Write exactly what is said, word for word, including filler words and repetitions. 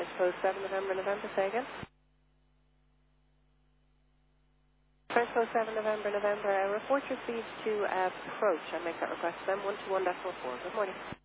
Transpose seven November, November, say again. Transpose seven November, November, uh, report received to uh, approach. I make that request then, one two one decimal four. Good morning.